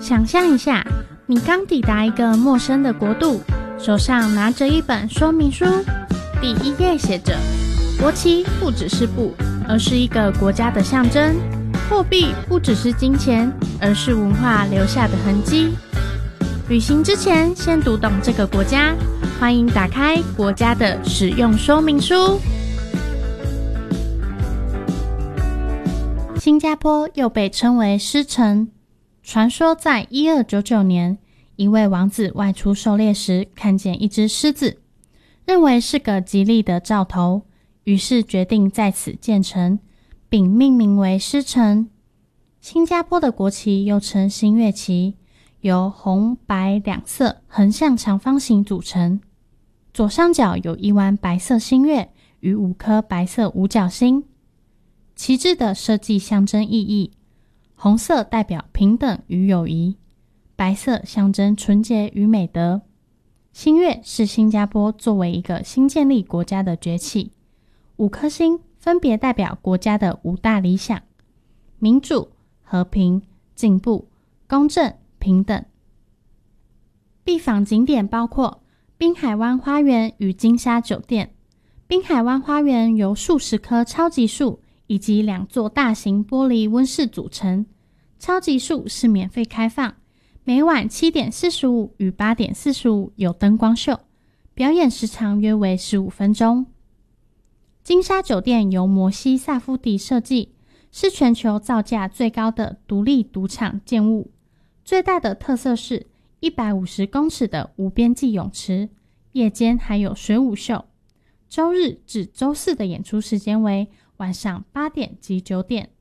想象一下，你刚抵达一个陌生的国度，手上拿着一本说明书，第一页写着：国旗不只是布，而是一个国家的象征；货币不只是金钱，而是文化留下的痕迹。旅行之前，先读懂这个国家。欢迎打开国家的使用说明书。新加坡又被称为狮城，传说在1299年，一位王子外出狩猎时看见一只狮子，认为是个吉利的兆头，于是决定在此建城，并命名为狮城。新加坡的国旗又称新月旗，由红白两色横向长方形组成，左上角有一弯白色新月与5颗白色五角星。旗帜的设计象征意义，红色代表平等与友谊，白色象征纯洁与美德。新月是新加坡作为一个新建立国家的崛起，5颗星分别代表国家的5大理想：民主、和平、进步、公正、平等。必访景点包括滨海湾花园与金沙酒店。滨海湾花园由数十棵超级树以及2座大型玻璃温室组成。超级树是免费开放，每晚7点45与8点45有灯光秀，表演时长约为15分钟。金沙酒店由摩西萨夫迪设计，是全球造价最高的独立赌场建物。最大的特色是150公尺的无边际泳池，夜间还有水舞秀。周日至周四的演出时间为晚上8点及9点。